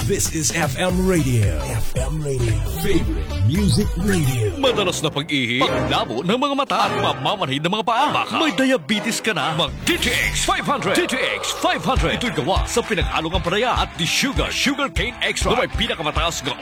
This is FM Radio. FM Radio. Favorite Music Radio. Madalas na pag-ihi, paglabo ng mga mata at pamamanhid ng mga paa. Baka may diabetes ka na, mag-DTX 500. DTX 500. Ito'y gawa sa pinag-along ang panaya at di sugar cane extra na may pinakamataas ng